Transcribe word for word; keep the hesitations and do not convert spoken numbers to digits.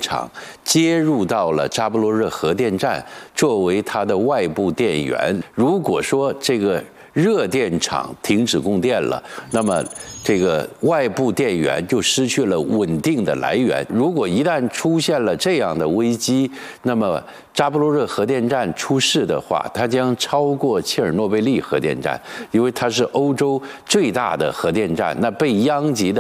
厂接入到了扎波罗热核电站，作为它的外部电源。如果说这个热电厂停止供电了，那么这个外部电源就失去了稳定的来源。如果一旦出现了这样的危机，那么扎波罗热核电站出事的话，它将超过切尔诺贝利核电站，因为它是欧洲最大的核电站。那被殃及的